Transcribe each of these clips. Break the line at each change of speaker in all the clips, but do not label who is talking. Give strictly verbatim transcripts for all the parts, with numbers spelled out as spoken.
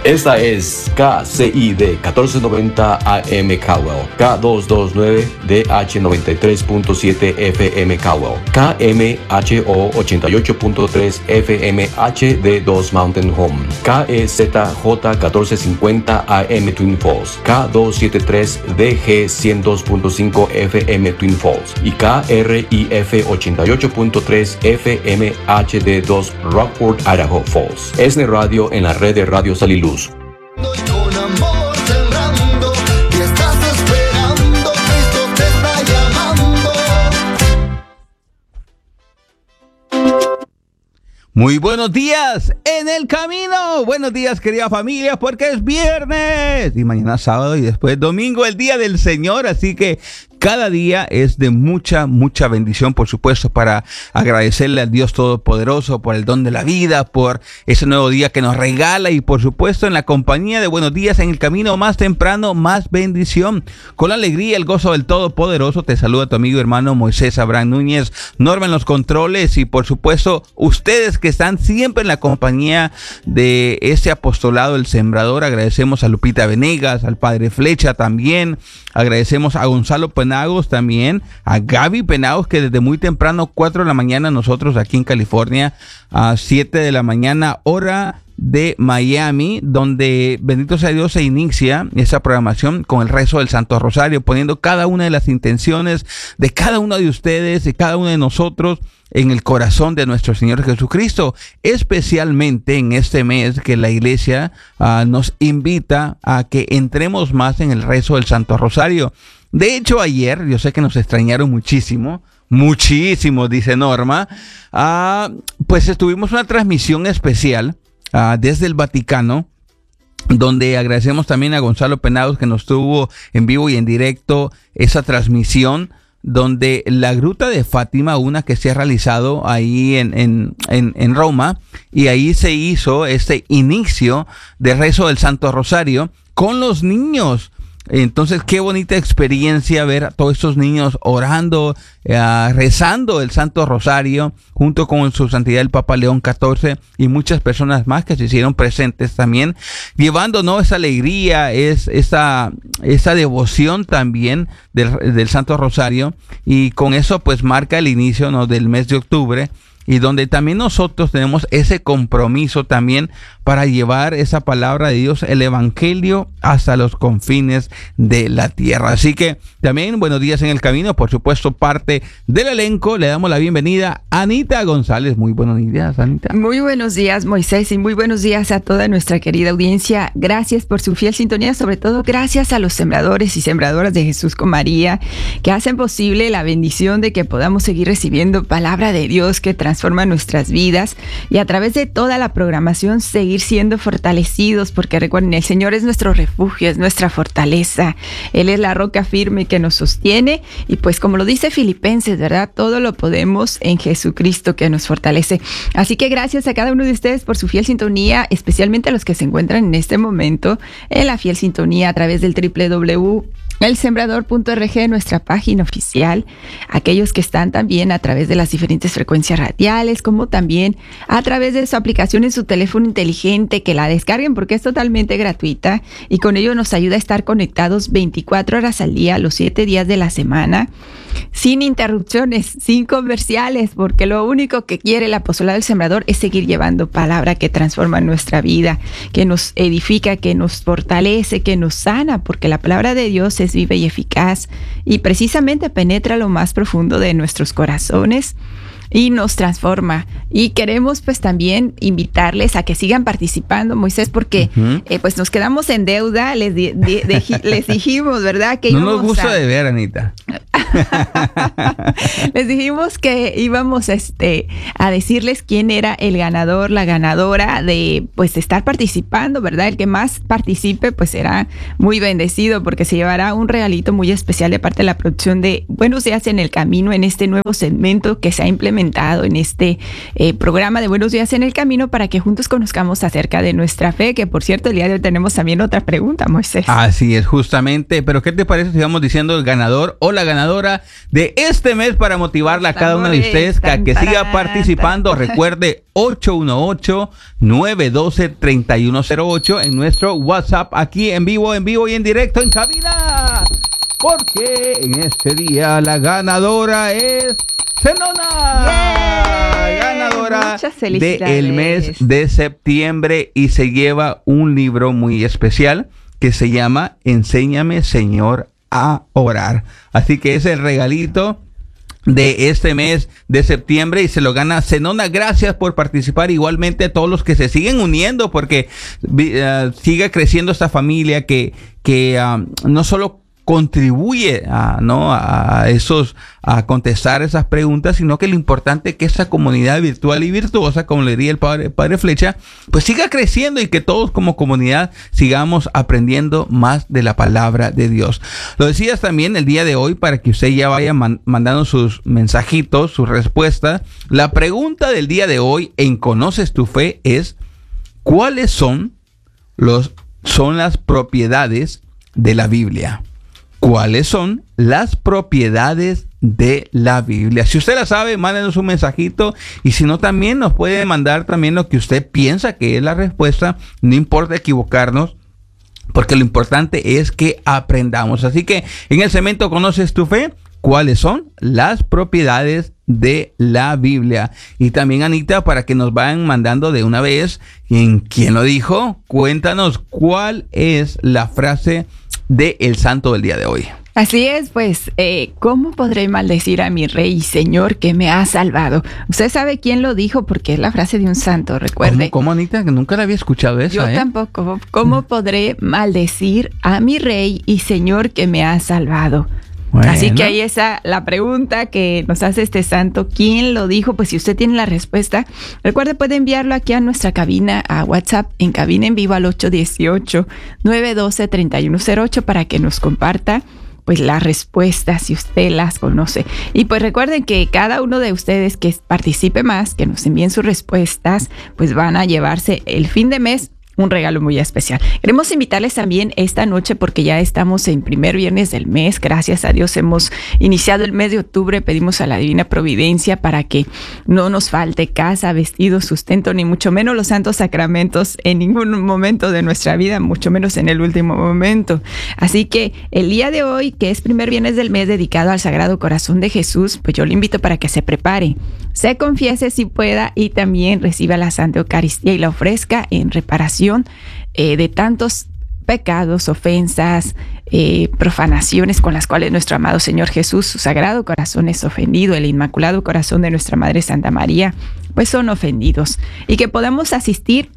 Esta es K C I D catorce noventa A M Caldwell, K doscientos veintinueve D H noventa y tres punto siete F M Caldwell, K M H O ochenta y ocho punto tres F M H D dos Mountain Home, K E Z J catorce cincuenta A M Twin Falls, K doscientos setenta y tres D G ciento dos punto cinco F M Twin Falls y K R I F ochenta y ocho punto tres F M H D dos Rockport, Idaho Falls. Es de radio en la red de Radio Sal y Luz.
Con amor sembrando y estás esperando, Cristo te está llamando.
Muy buenos días en el camino. Buenos días, querida familia, porque es viernes y mañana sábado y después domingo, el día del Señor. Así que cada día es de mucha, mucha bendición, por supuesto, para agradecerle al Dios Todopoderoso por el don de la vida, por ese nuevo día que nos regala y, por supuesto, en la compañía de Buenos Días en el Camino, más temprano, más bendición. Con la alegría y el gozo del Todopoderoso, te saluda tu amigo y hermano Moisés Abraham Núñez, Norma en los controles y, por supuesto, ustedes que están siempre en la compañía de ese apostolado, el Sembrador. Agradecemos a Lupita Venegas, al Padre Flecha también, agradecemos a Gonzalo Penagos también, a Gaby Penagos, que desde muy temprano, cuatro de la mañana, nosotros aquí en California, a siete de la mañana, hora de Miami, donde, bendito sea Dios, se inicia esa programación con el rezo del Santo Rosario, poniendo cada una de las intenciones de cada uno de ustedes, de cada uno de nosotros, en el corazón de nuestro Señor Jesucristo, especialmente en este mes que la iglesia uh, nos invita a que entremos más en el rezo del Santo Rosario. De hecho, ayer, yo sé que nos extrañaron muchísimo, muchísimo, dice Norma, uh, pues estuvimos una transmisión especial uh, desde el Vaticano, donde agradecemos también a Gonzalo Penagos que nos tuvo en vivo y en directo esa transmisión, donde la Gruta de Fátima, una que se ha realizado ahí en, en, en, en Roma, y ahí se hizo este inicio de rezo del Santo Rosario con los niños. Entonces, qué bonita experiencia ver a todos estos niños orando, eh, rezando el Santo Rosario, junto con su santidad el Papa León catorce y muchas personas más que se hicieron presentes también, llevando, ¿no?, esa alegría, es, esa, esa devoción también del, del Santo Rosario, y con eso pues marca el inicio, ¿no?, del mes de octubre, y donde también nosotros tenemos ese compromiso también para llevar esa palabra de Dios, el Evangelio, hasta los confines de la tierra. Así que también Buenos Días en el Camino, por supuesto, parte del elenco. Le damos la bienvenida a Anita González. Muy buenos días, Anita.
Muy buenos días, Moisés, y muy buenos días a toda nuestra querida audiencia. Gracias por su fiel sintonía, sobre todo gracias a los sembradores y sembradoras de Jesús con María, que hacen posible la bendición de que podamos seguir recibiendo palabra de Dios que transforma nuestras vidas, y a través de toda la programación seguir siendo fortalecidos, porque recuerden, el Señor es nuestro refugio, es nuestra fortaleza, Él es la roca firme que nos sostiene, y pues como lo dice Filipenses, ¿verdad? Todo lo podemos en Jesucristo que nos fortalece. Así que gracias a cada uno de ustedes por su fiel sintonía, especialmente a los que se encuentran en este momento en la fiel sintonía a través del doble u doble u doble u punto el sembrador punto org, nuestra página oficial, aquellos que están también a través de las diferentes frecuencias radiales, como también a través de su aplicación en su teléfono inteligente, que la descarguen porque es totalmente gratuita, y con ello nos ayuda a estar conectados veinticuatro horas al día, los siete días de la semana, sin interrupciones, sin comerciales, porque lo único que quiere el apostolado del Sembrador es seguir llevando palabra que transforma nuestra vida, que nos edifica, que nos fortalece, que nos sana, porque la palabra de Dios es viva y eficaz, y precisamente penetra lo más profundo de nuestros corazones y nos transforma. Y queremos pues también invitarles a que sigan participando, Moisés, porque uh-huh. eh, pues nos quedamos en deuda, les, di, di, de, les dijimos, ¿verdad? Que
no nos gusta a... de ver, Anita.
Les dijimos que íbamos este, a decirles quién era el ganador, la ganadora de pues estar participando, ¿verdad? El que más participe pues será muy bendecido, porque se llevará un regalito muy especial de parte de la producción de Buenos Días en el Camino, en este nuevo segmento que se ha implementado comentado en este eh, programa de Buenos Días en el Camino para que juntos conozcamos acerca de nuestra fe, que por cierto el día de hoy tenemos también otra pregunta, Moisés.
Así es, justamente, pero ¿qué te parece si vamos diciendo el ganador o la ganadora de este mes para motivarla a cada uno de ustedes a que siga participando? Recuerde ocho uno ocho, nueve uno dos, tres uno cero ocho en nuestro WhatsApp, aquí en vivo, en vivo y en directo en cabina. Porque en este día la ganadora es Zenona,
¡Yay!
ganadora
Muchas felicidades.
del mes de septiembre, y se lleva un libro muy especial que se llama Enséñame, Señor, a orar. Así que es el regalito de este mes de septiembre y se lo gana Zenona. Gracias por participar, igualmente a todos los que se siguen uniendo, porque uh, siga creciendo esta familia que, que uh, no solo contribuye a, ¿no? a esos, a contestar esas preguntas, sino que lo importante es que esa comunidad virtual y virtuosa, como le diría el padre, padre Flecha, pues siga creciendo y que todos como comunidad sigamos aprendiendo más de la palabra de Dios. Lo decías también el día de hoy para que usted ya vaya man, mandando sus mensajitos, sus respuestas. La pregunta del día de hoy en Conoces tu Fe es: ¿cuáles son los, son las propiedades de la Biblia? ¿Cuáles son las propiedades de la Biblia? Si usted la sabe, mándenos un mensajito, y si no, también nos puede mandar también lo que usted piensa que es la respuesta. No importa equivocarnos, porque lo importante es que aprendamos. Así que en el segmento Conoces tu Fe, ¿cuáles son las propiedades de la Biblia? Y también, Anita, para que nos vayan mandando de una vez, ¿en quién lo dijo? Cuéntanos cuál es la frase de el santo del día de hoy.
Así es, pues, eh, ¿cómo podré maldecir a mi Rey y Señor que me ha salvado? Usted sabe quién lo dijo, porque es la frase de un santo, recuerde.
¿Cómo, cómo Anita? Que nunca la había escuchado esa.
Yo
¿eh?
tampoco. ¿Cómo podré maldecir a mi Rey y Señor que me ha salvado? Bueno. Así que ahí está la pregunta que nos hace este santo. ¿Quién lo dijo? Pues si usted tiene la respuesta, recuerde, puede enviarlo aquí a nuestra cabina, a WhatsApp, en cabina en vivo al ocho uno ocho, nueve uno dos, tres uno cero ocho para que nos comparta pues las respuestas, si usted las conoce. Y pues recuerden que cada uno de ustedes que participe más, que nos envíen sus respuestas, pues van a llevarse el fin de mes un regalo muy especial. Queremos invitarles también esta noche, porque ya estamos en primer viernes del mes. Gracias a Dios hemos iniciado el mes de octubre. Pedimos a la Divina Providencia para que no nos falte casa, vestido, sustento, ni mucho menos los santos sacramentos en ningún momento de nuestra vida, mucho menos en el último momento. Así que el día de hoy, que es primer viernes del mes dedicado al Sagrado Corazón de Jesús, pues yo le invito para que se prepare, se confiese si pueda, y también reciba la Santa Eucaristía y la ofrezca en reparación Eh, de tantos pecados, ofensas, eh, profanaciones con las cuales nuestro amado Señor Jesús, su Sagrado Corazón, es ofendido. El Inmaculado Corazón de nuestra Madre Santa María, pues son ofendidos. Y que podamos asistir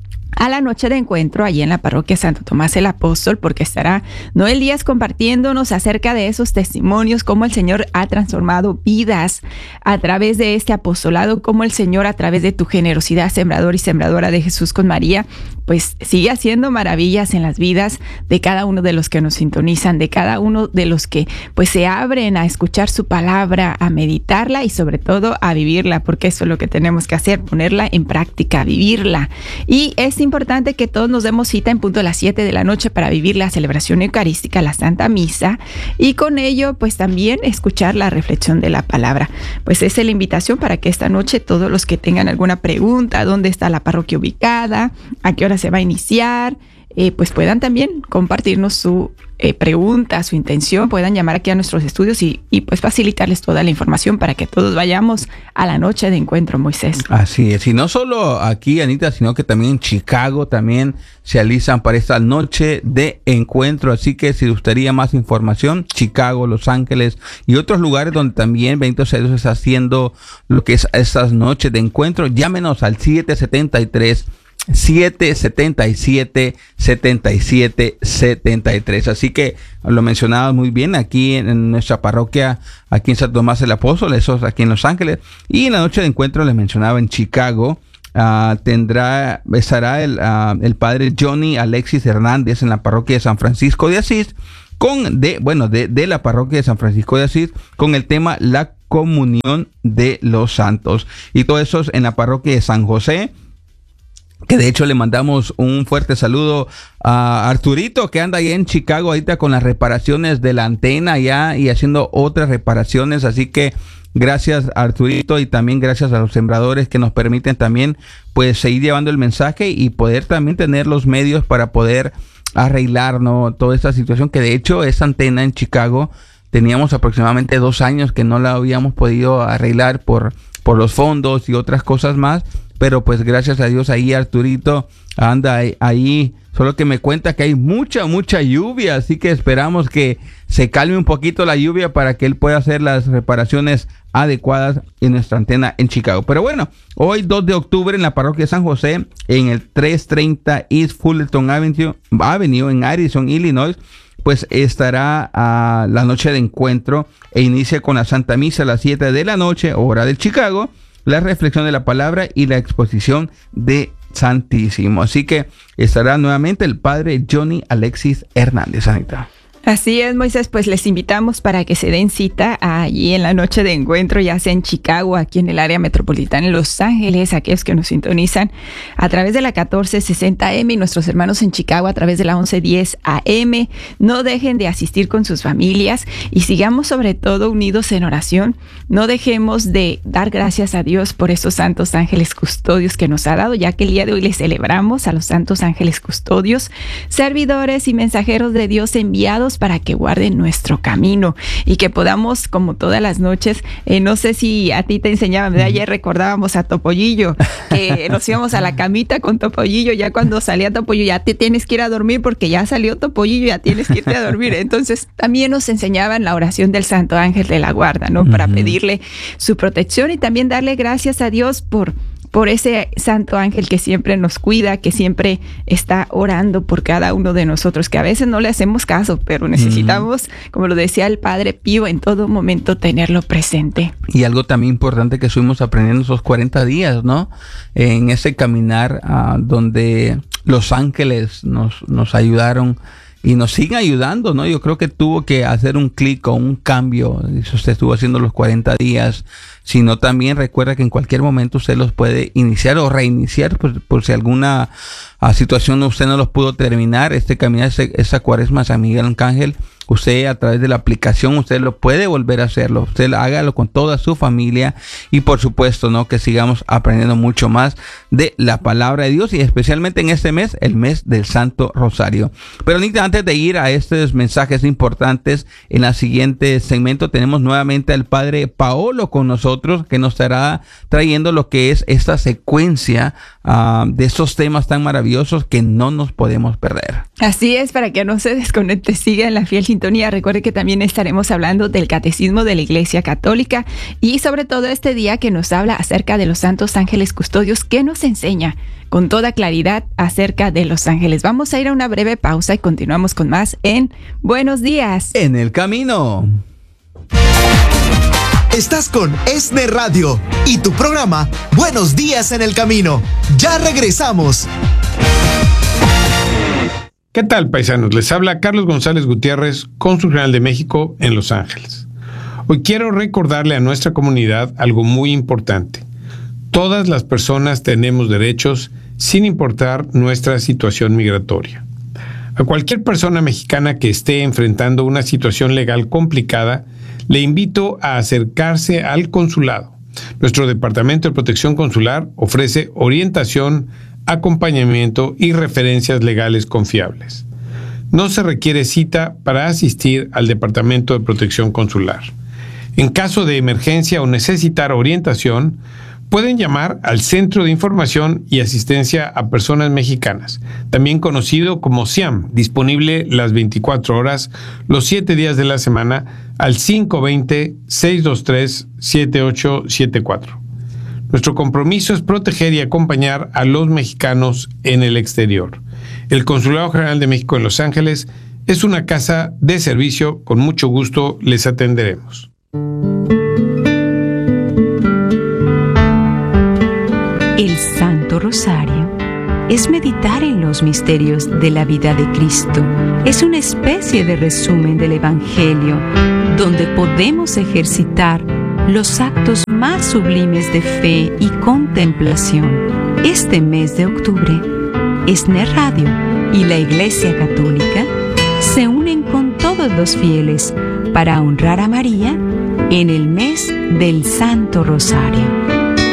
a la noche de encuentro allí en la parroquia Santo Tomás el Apóstol, porque estará Noel Díaz compartiéndonos acerca de esos testimonios, cómo el Señor ha transformado vidas a través de este apostolado, cómo el Señor, a través de tu generosidad, sembrador y sembradora de Jesús con María, pues sigue haciendo maravillas en las vidas de cada uno de los que nos sintonizan, de cada uno de los que pues se abren a escuchar su palabra, a meditarla y sobre todo a vivirla, porque eso es lo que tenemos que hacer, ponerla en práctica, vivirla. Y es importante que todos nos demos cita en punto a las siete de la noche para vivir la celebración eucarística, la Santa Misa, y con ello pues también escuchar la reflexión de la palabra. Pues esa es la invitación para que esta noche todos los que tengan alguna pregunta, dónde está la parroquia ubicada, a qué hora se va a iniciar, eh, pues puedan también compartirnos su eh, pregunta, su intención, puedan llamar aquí a nuestros estudios y, y pues facilitarles toda la información para que todos vayamos a la noche de encuentro, Moisés.
Así es, y no solo aquí, Anita, sino que también en Chicago también se alistan para esta noche de encuentro. Así que si gustaría más información, Chicago, Los Ángeles y otros lugares donde también bendito sea Dios está haciendo lo que es estas noches de encuentro, llámenos al siete siete tres, siete siete siete, siete siete siete tres. Así que lo mencionabas muy bien aquí en, en nuestra parroquia, aquí en Santo Tomás el Apóstol, eso es aquí en Los Ángeles. Y en la noche de encuentro les mencionaba en Chicago, uh, tendrá, estará el, uh, el padre Johnny Alexis Hernández en la parroquia de San Francisco de Asís, con de, bueno, de, de la parroquia de San Francisco de Asís, con el tema La comunión de los santos. Y todo eso es en la parroquia de San José, que de hecho le mandamos un fuerte saludo a Arturito, que anda ahí en Chicago ahorita con las reparaciones de la antena ya y haciendo otras reparaciones. Así que gracias a Arturito y también gracias a los sembradores que nos permiten también pues seguir llevando el mensaje y poder también tener los medios para poder arreglar, ¿no?, toda esta situación, que de hecho esa antena en Chicago teníamos aproximadamente dos años que no la habíamos podido arreglar por, por los fondos y otras cosas más. Pero pues gracias a Dios ahí Arturito anda ahí, ahí, solo que me cuenta que hay mucha, mucha lluvia, así que esperamos que se calme un poquito la lluvia para que él pueda hacer las reparaciones adecuadas en nuestra antena en Chicago. Pero bueno, hoy dos de octubre en la parroquia de San José, en el trescientos treinta East Fullerton Avenue, Avenue en Addison, Illinois, pues estará a la noche de encuentro e inicia con la Santa Misa a las siete de la noche, hora del Chicago, la reflexión de la palabra y la exposición de Santísimo. Así que estará nuevamente el padre Johnny Alexis Hernández, Anita.
Así es, Moisés, pues les invitamos para que se den cita allí en la noche de encuentro, ya sea en Chicago, aquí en el área metropolitana, en Los Ángeles, aquellos que nos sintonizan a través de la catorce sesenta A M y nuestros hermanos en Chicago a través de la once diez A M. No dejen de asistir con sus familias y sigamos sobre todo unidos en oración. No dejemos de dar gracias a Dios por esos santos ángeles custodios que nos ha dado, ya que el día de hoy les celebramos a los santos ángeles custodios, servidores y mensajeros de Dios enviados para que guarden nuestro camino y que podamos, como todas las noches, eh, no sé si a ti te enseñaban, ¿verdad? Ayer recordábamos a Topollillo, que nos íbamos a la camita con Topollillo, ya cuando salía Topollillo, ya te tienes que ir a dormir porque ya salió Topollillo, ya tienes que irte a dormir. Entonces, también nos enseñaban la oración del Santo Ángel de la Guarda, ¿no? Para uh-huh. pedirle su protección y también darle gracias a Dios por por ese santo ángel que siempre nos cuida, que siempre está orando por cada uno de nosotros, que a veces no le hacemos caso, pero necesitamos, mm. como lo decía el Padre Pío, en todo momento tenerlo presente.
Y algo también importante que estuvimos aprendiendo esos cuarenta días, ¿no? En ese caminar uh, donde los ángeles nos, nos ayudaron y nos siguen ayudando, ¿no? Yo creo que tuvo que hacer un clic o un cambio. Eso usted estuvo haciendo los cuarenta días, sino también recuerda que en cualquier momento usted los puede iniciar o reiniciar por, por si alguna uh, situación usted no los pudo terminar. Este caminar, ese, esa cuaresma San Miguel Arcángel, usted a través de la aplicación, usted lo puede volver a hacerlo. Usted hágalo con toda su familia y por supuesto, ¿no?, que sigamos aprendiendo mucho más de la palabra de Dios y especialmente en este mes, el mes del Santo Rosario. Pero Anita, antes de ir a estos mensajes importantes, en la siguiente segmento tenemos nuevamente al Padre Paolo con nosotros, que nos estará trayendo lo que es esta secuencia uh, de estos temas tan maravillosos que no nos podemos perder.
Así es, para que no se desconecte, siga en la fiel sintonía. Recuerde que también estaremos hablando del Catecismo de la Iglesia Católica y sobre todo este día que nos habla acerca de los santos ángeles custodios, que nos enseña con toda claridad acerca de los ángeles. Vamos a ir a una breve pausa y continuamos con más en Buenos Días
en el Camino.
Estás con ESNE Radio y tu programa Buenos Días en el Camino. Ya regresamos.
¿Qué tal, paisanos? Les habla Carlos González Gutiérrez, cónsul general de México en Los Ángeles. Hoy quiero recordarle a nuestra comunidad algo muy importante. Todas las personas tenemos derechos sin importar nuestra situación migratoria. A cualquier persona mexicana que esté enfrentando una situación legal complicada, le invito a acercarse al consulado. Nuestro Departamento de Protección Consular ofrece orientación, acompañamiento y referencias legales confiables. No se requiere cita para asistir al Departamento de Protección Consular. En caso de emergencia o necesitar orientación, pueden llamar al Centro de Información y Asistencia a Personas Mexicanas, también conocido como C I A M, disponible las veinticuatro horas, los siete días de la semana, al cinco dos cero, seis dos tres, siete ocho siete cuatro. Nuestro compromiso es proteger y acompañar a los mexicanos en el exterior. El Consulado General de México en Los Ángeles es una casa de servicio. Con mucho gusto les atenderemos.
El Santo Rosario es meditar en los misterios de la vida de Cristo. Es una especie de resumen del Evangelio, donde podemos ejercitar los actos más sublimes de fe y contemplación. Este mes de octubre, ESNE Radio y la Iglesia Católica se unen con todos los fieles para honrar a María en el mes del Santo Rosario.